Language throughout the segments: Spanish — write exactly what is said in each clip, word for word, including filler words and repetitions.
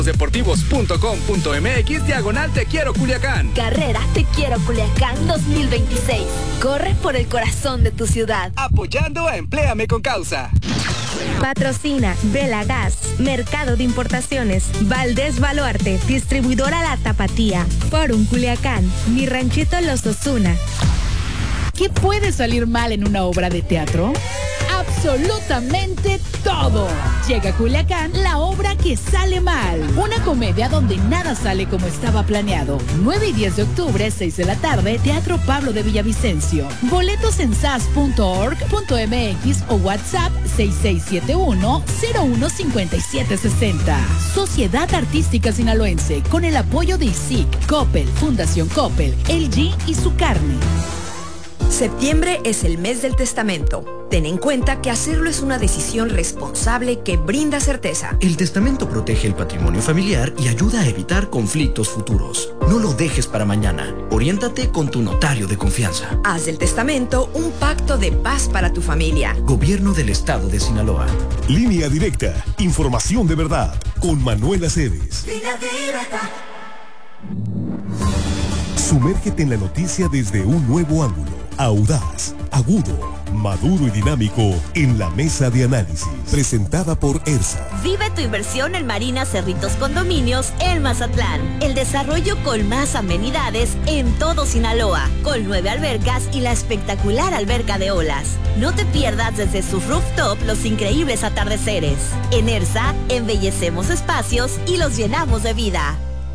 deportivos punto com punto m x diagonal Te Quiero Culiacán. Carrera Te Quiero Culiacán dos mil veintiséis. Corre por el corazón de tu ciudad. Apoyando a Empléame con Causa. Patrocina Vela Gas, Mercado de Importaciones, Valdés Baluarte, Distribuidora La Tapatía, Forum Culiacán, Mi Ranchito Los Ozuna. ¿Qué puede salir mal en una obra de teatro? Absolutamente todo. Llega a Culiacán la obra que sale mal. Una comedia donde nada sale como estaba planeado. nueve y diez de octubre, seis de la tarde, Teatro Pablo de Villavicencio. Boletos en s a s punto org punto m x o WhatsApp seis seis siete uno cero uno cinco siete seis cero. Sociedad Artística Sinaloense, con el apoyo de I S I C, Coppel, Fundación Coppel, L G y Su Carne. Septiembre es el mes del testamento. Ten en cuenta que hacerlo es una decisión responsable que brinda certeza. El testamento protege el patrimonio familiar y ayuda a evitar conflictos futuros. No lo dejes para mañana. Oriéntate con tu notario de confianza. Haz del testamento un pacto de paz para tu familia. Gobierno del Estado de Sinaloa. Línea Directa. Información de verdad. Con Manuel Aceves. Línea Directa. Sumérgete en la noticia desde un nuevo ángulo. Audaz, agudo, maduro y dinámico en la mesa de análisis. Presentada por ERSA. Vive tu inversión en Marina Cerritos Condominios en Mazatlán. El desarrollo con más amenidades en todo Sinaloa, con nueve albercas y la espectacular alberca de olas. No te pierdas desde su rooftop los increíbles atardeceres. En ERSA, embellecemos espacios y los llenamos de vida.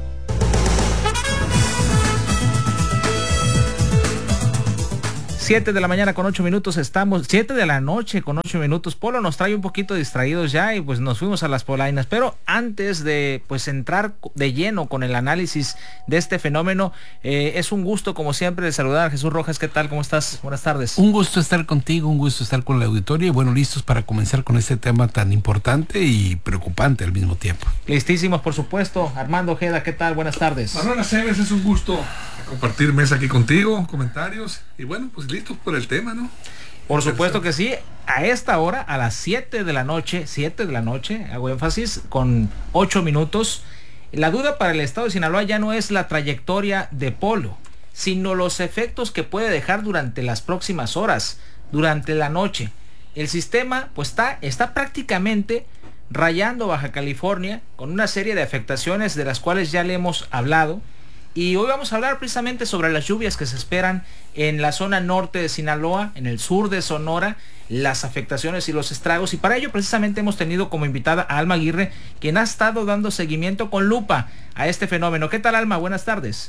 Siete de la mañana con ocho minutos estamos, siete de la noche con ocho minutos. Polo nos trae un poquito distraídos ya y pues nos fuimos a las polainas. Pero antes de pues entrar de lleno con el análisis de este fenómeno, eh, es un gusto como siempre de saludar a Jesús Rojas. ¿Qué tal? ¿Cómo estás? Buenas tardes. Un gusto estar contigo, un gusto estar con la auditoría y bueno, listos para comenzar con este tema tan importante y preocupante al mismo tiempo. Listísimos, por supuesto. Armando Ojeda, ¿qué tal? Buenas tardes. Manuel Aceves, es un gusto compartir mesa aquí contigo, comentarios y bueno, pues listos por el tema, ¿no? Por supuesto que sí. A esta hora, a las siete de la noche, siete de la noche, hago énfasis, con ocho minutos, la duda para el estado de Sinaloa ya no es la trayectoria de Polo, sino los efectos que puede dejar durante las próximas horas, durante la noche. El sistema pues está, está prácticamente rayando Baja California con una serie de afectaciones de las cuales ya le hemos hablado. Y hoy vamos a hablar precisamente sobre las lluvias que se esperan en la zona norte de Sinaloa, en el sur de Sonora, las afectaciones y los estragos. Y para ello precisamente hemos tenido como invitada a Alma Aguirre, quien ha estado dando seguimiento con lupa a este fenómeno. ¿Qué tal, Alma? Buenas tardes.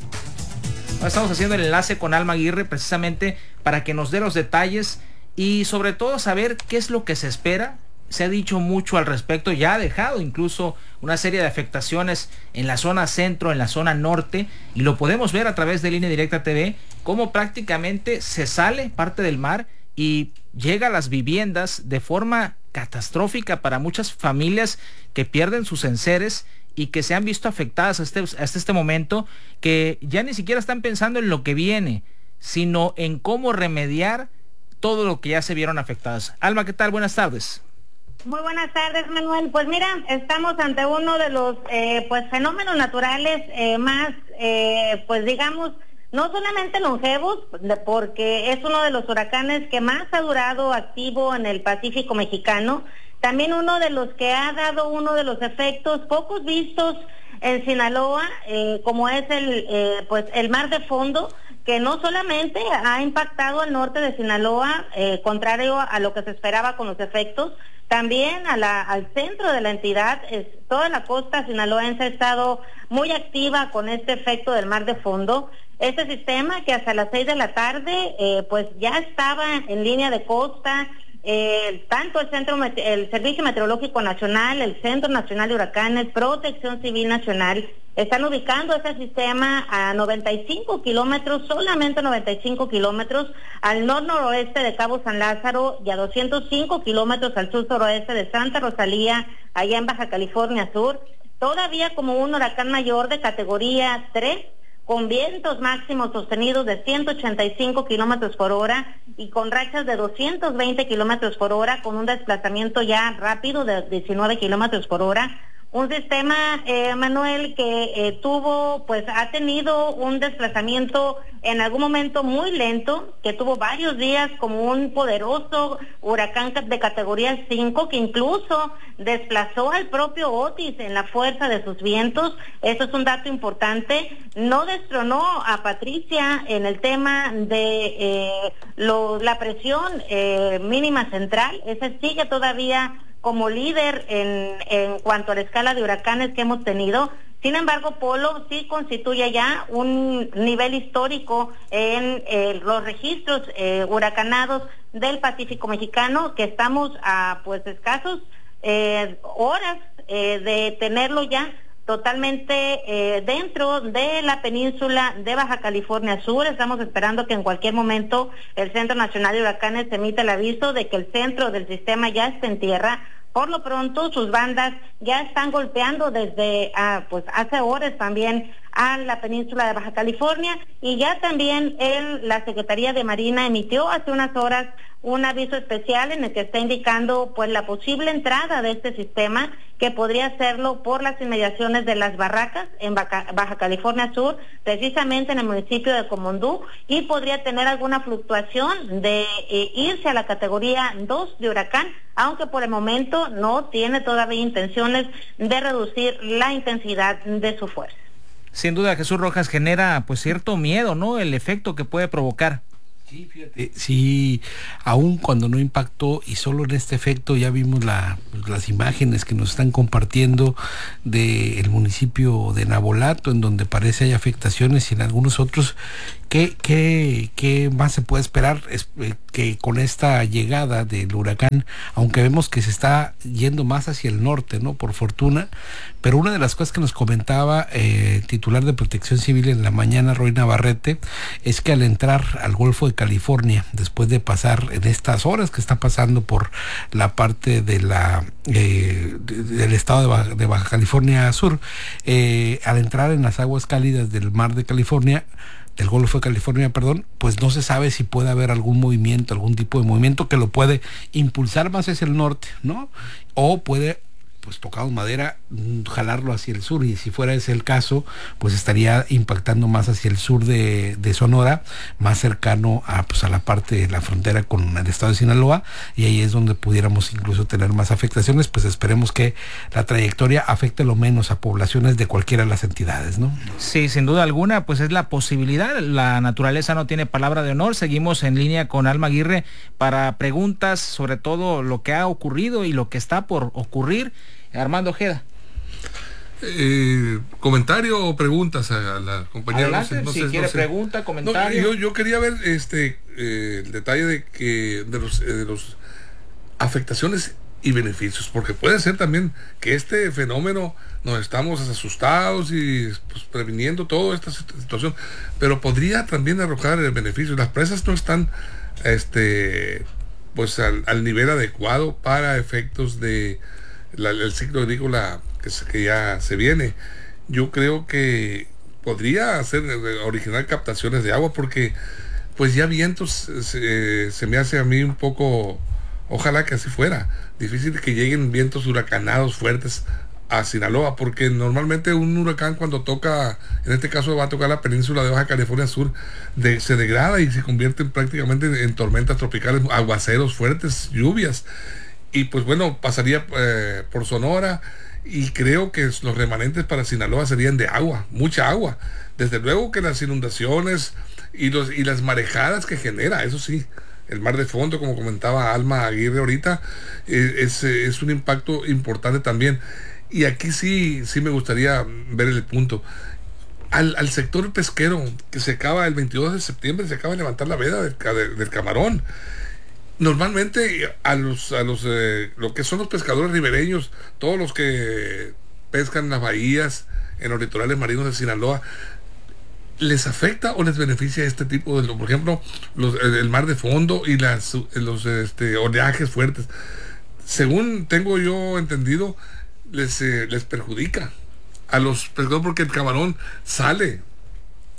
Ahora estamos haciendo el enlace con Alma Aguirre precisamente para que nos dé los detalles y sobre todo saber qué es lo que se espera. Se ha dicho mucho al respecto, ya ha dejado incluso una serie de afectaciones en la zona centro, en la zona norte, y lo podemos ver a través de Línea Directa T V, cómo prácticamente se sale parte del mar y llega a las viviendas de forma catastrófica para muchas familias que pierden sus enseres y que se han visto afectadas hasta este, hasta este momento, que ya ni siquiera están pensando en lo que viene, sino en cómo remediar todo lo que ya se vieron afectadas. Alma, ¿qué tal? Buenas tardes. Muy buenas tardes, Manuel. Pues mira, estamos ante uno de los eh, pues fenómenos naturales eh, más, eh, pues digamos, no solamente longevos, porque es uno de los huracanes que más ha durado activo en el Pacífico mexicano, también uno de los que ha dado uno de los efectos pocos vistos en Sinaloa, eh, como es el eh, pues el mar de fondo, que no solamente ha impactado al norte de Sinaloa, eh, contrario a lo que se esperaba con los efectos, también a la, al centro de la entidad. Es, toda la costa sinaloense ha estado muy activa con este efecto del mar de fondo. Este sistema que hasta las seis de la tarde eh, pues ya estaba en línea de costa, eh, tanto el centro el Servicio Meteorológico Nacional, el Centro Nacional de Huracanes, Protección Civil Nacional, están ubicando ese sistema a noventa y cinco kilómetros, solamente noventa y cinco kilómetros al nor-noroeste de Cabo San Lázaro y a doscientos cinco kilómetros al sur-suroeste de Santa Rosalía, allá en Baja California Sur, todavía como un huracán mayor de categoría tres, con vientos máximos sostenidos de ciento ochenta y cinco kilómetros por hora y con rachas de doscientos veinte kilómetros por hora, con un desplazamiento ya rápido de diecinueve kilómetros por hora. un sistema, eh, Manuel, que eh, tuvo, pues ha tenido un desplazamiento en algún momento muy lento, que tuvo varios días como un poderoso huracán de categoría cinco, que incluso desplazó al propio Otis en la fuerza de sus vientos. Eso es un dato importante. No destronó a Patricia en el tema de eh, lo, la presión eh, mínima central. Ese sigue todavía como líder en, en cuanto a la escala de huracanes que hemos tenido. Sin embargo, Polo sí constituye ya un nivel histórico en eh, los registros eh, huracanados del Pacífico mexicano, que estamos a pues escasos eh, horas eh, de tenerlo ya totalmente eh, dentro de la península de Baja California Sur. Estamos esperando que en cualquier momento el Centro Nacional de Huracanes emita el aviso de que el centro del sistema ya está en tierra. Por lo pronto, sus bandas ya están golpeando desde ah, pues hace horas también a la península de Baja California, y ya también el, la Secretaría de Marina emitió hace unas horas un aviso especial en el que está indicando pues la posible entrada de este sistema, que podría hacerlo por las inmediaciones de Las Barracas en Baja, Baja California Sur, precisamente en el municipio de Comondú, y podría tener alguna fluctuación de eh, irse a la categoría dos de huracán, aunque por el momento no tiene todavía intenciones de reducir la intensidad de su fuerza. Sin duda, Jesús Rojas, genera pues cierto miedo, ¿no? El efecto que puede provocar. Sí, fíjate, sí, aún cuando no impactó y solo en este efecto ya vimos la, pues, las imágenes que nos están compartiendo del municipio de Navolato, en donde parece hay afectaciones, y en algunos otros. ¿Qué, qué, qué más se puede esperar? Es, eh, que con esta llegada del huracán, aunque vemos que se está yendo más hacia el norte, ¿no? Por fortuna, pero una de las cosas que nos comentaba eh, el titular de Protección Civil en la mañana, Roy Navarrete, es que al entrar al Golfo de California, después de pasar en estas horas que está pasando por la parte de la eh, de, del estado de Baja, de Baja California Sur, eh, al entrar en las aguas cálidas del mar de California, del Golfo de California, perdón, pues no se sabe si puede haber algún movimiento, algún tipo de movimiento que lo puede impulsar más hacia el norte, ¿no? O puede, pues tocado madera, jalarlo hacia el sur, y si fuera ese el caso, pues estaría impactando más hacia el sur de, de Sonora, más cercano a, pues a la parte de la frontera con el estado de Sinaloa, y ahí es donde pudiéramos incluso tener más afectaciones. Pues esperemos que la trayectoria afecte lo menos a poblaciones de cualquiera de las entidades, ¿no? Sí, sin duda alguna, pues es la posibilidad. La naturaleza no tiene palabra de honor. Seguimos en línea con Alma Aguirre para preguntas sobre todo lo que ha ocurrido y lo que está por ocurrir. Armando Ojeda. Eh, ¿Comentario o preguntas a la compañera? Adelante, no sé, no si sé, quiere no sé. pregunta, comentario. No, yo, yo quería ver este eh, el detalle de que de los, eh, de los afectaciones y beneficios, porque puede ser también que este fenómeno nos estamos asustados y pues, previniendo toda esta situación, pero podría también arrojar el beneficio. Las presas no están este pues al, al nivel adecuado para efectos de La, el ciclo agrícola que, se, que ya se viene. Yo creo que podría hacer originar captaciones de agua, porque pues ya vientos se, se me hace a mí un poco, ojalá que así fuera, difícil que lleguen vientos huracanados fuertes a Sinaloa, porque normalmente un huracán cuando toca, en este caso va a tocar la península de Baja California Sur, de, se degrada y se convierte prácticamente en, en tormentas tropicales, aguaceros fuertes, lluvias. Y pues bueno, pasaría eh, por Sonora, y creo que los remanentes para Sinaloa serían de agua, mucha agua. Desde luego que las inundaciones y, los, y las marejadas que genera, eso sí, el mar de fondo, como comentaba Alma Aguirre ahorita, eh, es, es un impacto importante también. Y aquí sí, sí me gustaría ver el punto. Al, al sector pesquero, que se acaba el veintidós de septiembre, se acaba de levantar la veda del, del, del camarón. Normalmente a los a los eh, lo que son los pescadores ribereños, todos los que pescan en las bahías, en los litorales marinos de Sinaloa, ¿les afecta o les beneficia este tipo de, por ejemplo, los, el, el mar de fondo y las los este, oleajes fuertes? Según tengo yo entendido, les eh, les perjudica a los pescadores, porque el camarón sale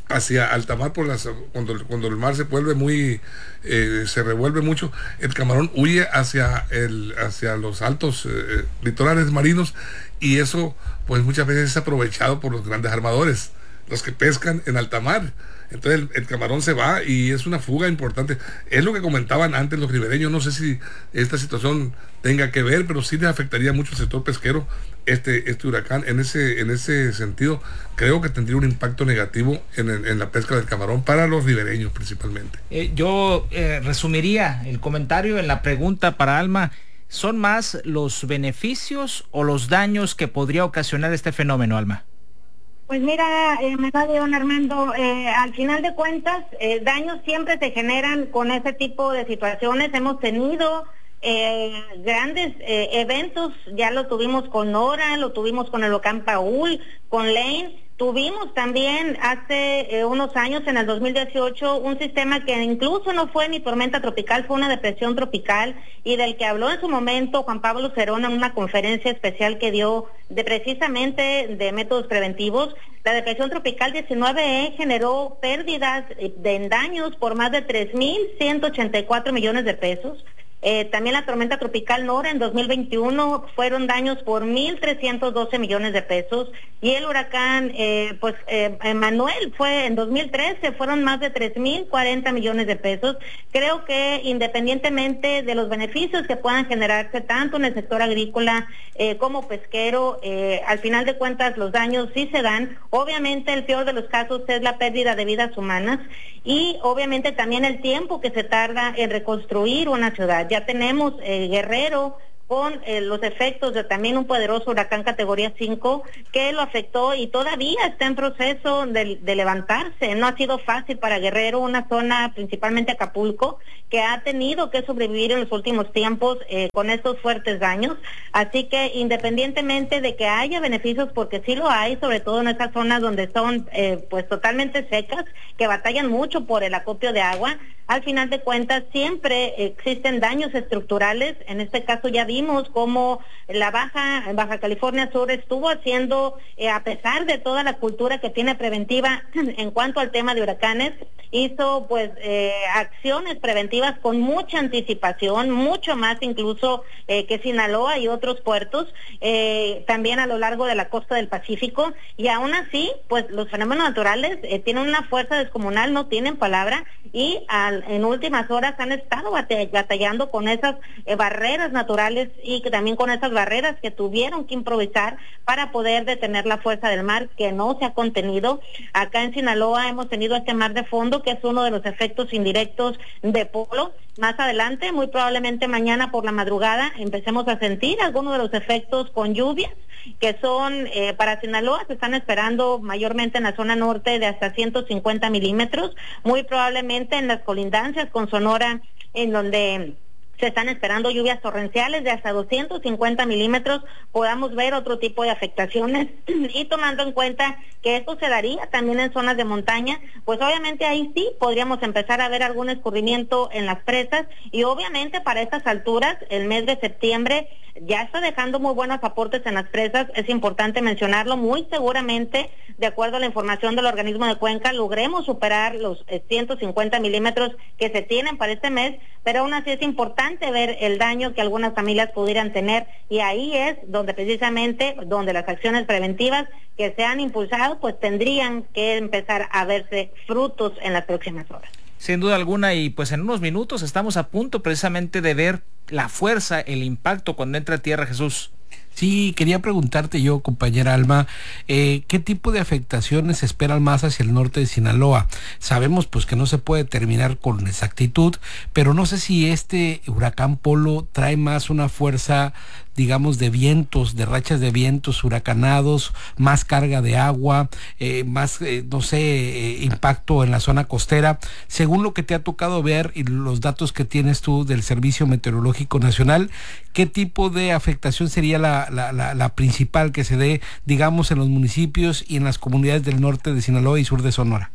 hacia alta mar, por las, cuando, cuando el mar se vuelve muy, eh, se revuelve mucho, el camarón huye hacia, el, hacia los altos eh, litorales marinos, y eso pues muchas veces es aprovechado por los grandes armadores, los que pescan en alta mar. Entonces el, el camarón se va y es una fuga importante. Es lo que comentaban antes los ribereños. No sé si esta situación tenga que ver, pero sí le afectaría mucho al sector pesquero este, este huracán. En ese, en ese sentido, creo que tendría un impacto negativo en, el, en la pesca del camarón para los ribereños principalmente. Eh, yo eh, resumiría el comentario en la pregunta para Alma. ¿Son más los beneficios o los daños que podría ocasionar este fenómeno, Alma? Pues mira, eh, me va don Armando, eh, al final de cuentas, eh, daños siempre se generan con ese tipo de situaciones. Hemos tenido eh, grandes eh, eventos, ya lo tuvimos con Nora, lo tuvimos con el huracán Paul, con Lane. Tuvimos también hace eh, unos años, en el dos mil dieciocho, un sistema que incluso no fue ni tormenta tropical, fue una depresión tropical, y del que habló en su momento Juan Pablo Cerón en una conferencia especial que dio de precisamente de métodos preventivos. La depresión tropical diecinueve E generó pérdidas de daños por más de tres mil ciento ochenta y cuatro millones de pesos. Eh, también la tormenta tropical Nora en dos mil veintiuno fueron daños por mil trescientos doce millones de pesos, y el huracán eh, pues eh, Manuel fue en dos mil trece, fueron más de tres mil cuarenta millones de pesos. Creo que independientemente de los beneficios que puedan generarse tanto en el sector agrícola eh, como pesquero, eh, al final de cuentas los daños sí se dan. Obviamente el peor de los casos es la pérdida de vidas humanas, y obviamente también el tiempo que se tarda en reconstruir una ciudad. Ya tenemos eh, Guerrero con eh, los efectos de también un poderoso huracán categoría cinco que lo afectó y todavía está en proceso de, de levantarse. No ha sido fácil para Guerrero, una zona principalmente Acapulco, que ha tenido que sobrevivir en los últimos tiempos eh, con estos fuertes daños. Así que independientemente de que haya beneficios, porque sí lo hay, sobre todo en esas zonas donde son eh, pues totalmente secas, que batallan mucho por el acopio de agua, al final de cuentas siempre existen daños estructurales. En este caso ya vimos cómo la Baja, Baja California Sur estuvo haciendo, eh, a pesar de toda la cultura que tiene preventiva en cuanto al tema de huracanes, hizo pues eh, acciones preventivas con mucha anticipación, mucho más incluso eh, que Sinaloa y otros puertos, eh, también a lo largo de la costa del Pacífico, y aún así pues los fenómenos naturales eh, tienen una fuerza descomunal, no tienen palabra, y al, en últimas horas han estado batallando con esas eh, barreras naturales, y que también con esas barreras que tuvieron que improvisar para poder detener la fuerza del mar, que no se ha contenido. Acá en Sinaloa hemos tenido este mar de fondo, que es uno de los efectos indirectos de Polo. Más adelante, muy probablemente mañana por la madrugada, empecemos a sentir algunos de los efectos con lluvias, que son eh, para Sinaloa, se están esperando mayormente en la zona norte de hasta ciento cincuenta milímetros, muy probablemente en las colindancias con Sonora, en donde se están esperando lluvias torrenciales de hasta doscientos cincuenta milímetros, podamos ver otro tipo de afectaciones, y tomando en cuenta que esto se daría también en zonas de montaña, pues obviamente ahí sí podríamos empezar a ver algún escurrimiento en las presas, y obviamente para estas alturas, el mes de septiembre ya está dejando muy buenos aportes en las presas. Es importante mencionarlo, muy seguramente, de acuerdo a la información del organismo de Cuenca, logremos superar los ciento cincuenta milímetros que se tienen para este mes, pero aún así es importante ver el daño que algunas familias pudieran tener, y ahí es donde precisamente, donde las acciones preventivas que se han impulsado, pues tendrían que empezar a verse frutos en las próximas horas. Sin duda alguna, y pues en unos minutos estamos a punto precisamente de ver la fuerza, el impacto cuando entra a tierra, Jesús. Sí, quería preguntarte yo, compañera Alma, eh, ¿qué tipo de afectaciones esperan más hacia el norte de Sinaloa? Sabemos pues que no se puede determinar con exactitud, pero no sé si este huracán Polo trae más una fuerza, digamos, de vientos, de rachas de vientos huracanados, más carga de agua, eh, más, eh, no sé, eh, impacto en la zona costera. Según lo que te ha tocado ver y los datos que tienes tú del Servicio Meteorológico Nacional, ¿qué tipo de afectación sería la La, la, la principal que se dé, digamos, en los municipios y en las comunidades del norte de Sinaloa y sur de Sonora?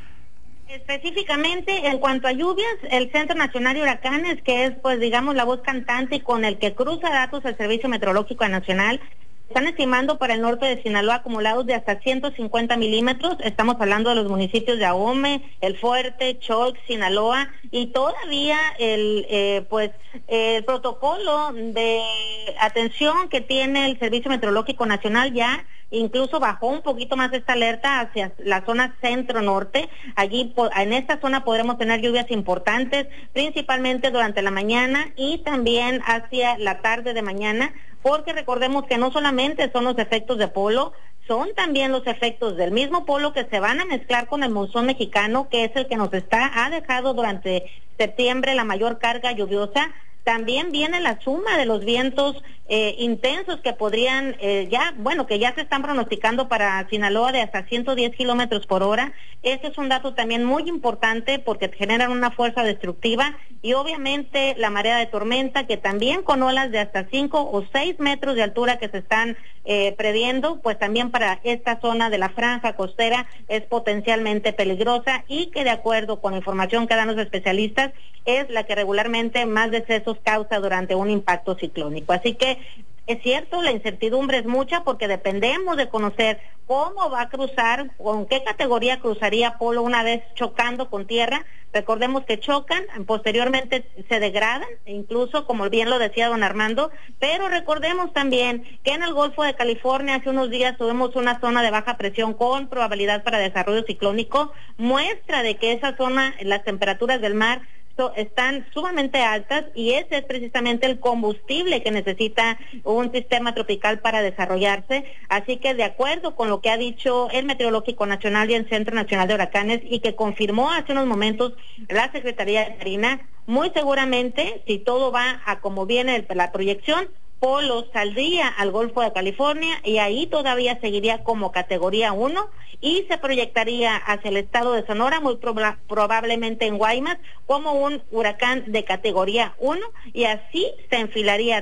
Específicamente, en cuanto a lluvias, el Centro Nacional de Huracanes, que es, pues, digamos, la voz cantante y con el que cruza datos el Servicio Meteorológico Nacional, Están estimando para el norte de Sinaloa acumulados de hasta ciento cincuenta milímetros. Estamos hablando de los municipios de Ahome, El Fuerte, Cholx, Sinaloa, y todavía el eh, pues el protocolo de atención que tiene el Servicio Meteorológico Nacional ya incluso bajó un poquito más esta alerta hacia la zona centro-norte. Allí, en esta zona podremos tener lluvias importantes, principalmente durante la mañana y también hacia la tarde de mañana, porque recordemos que no solamente son los efectos de polo, son también los efectos del mismo polo que se van a mezclar con el monzón mexicano, que es el que nos está ha dejado durante septiembre la mayor carga lluviosa. También viene la suma de los vientos eh, intensos que podrían eh, ya, bueno, que ya se están pronosticando para Sinaloa de hasta ciento diez kilómetros por hora. Este es un dato también muy importante porque generan una fuerza destructiva, y obviamente la marea de tormenta, que también con olas de hasta cinco o seis metros de altura que se están eh, previendo, pues también para esta zona de la franja costera es potencialmente peligrosa, y que de acuerdo con la información que dan los especialistas es la que regularmente más decesos causa durante un impacto ciclónico. Así que es cierto, la incertidumbre es mucha porque dependemos de conocer cómo va a cruzar, con qué categoría cruzaría polo una vez chocando con tierra. Recordemos que chocan, posteriormente se degradan, incluso como bien lo decía don Armando, pero recordemos también que en el Golfo de California hace unos días tuvimos una zona de baja presión con probabilidad para desarrollo ciclónico, muestra de que esa zona, las temperaturas del mar están sumamente altas, y ese es precisamente el combustible que necesita un sistema tropical para desarrollarse. Así que de acuerdo con lo que ha dicho el Meteorológico Nacional y el Centro Nacional de Huracanes, y que confirmó hace unos momentos la Secretaría de Marina, muy seguramente, si todo va a como viene la proyección, polo saldría al Golfo de California y ahí todavía seguiría como categoría uno y se proyectaría hacia el estado de Sonora, muy proba- probablemente en Guaymas, como un huracán de categoría uno, y así se enfilaría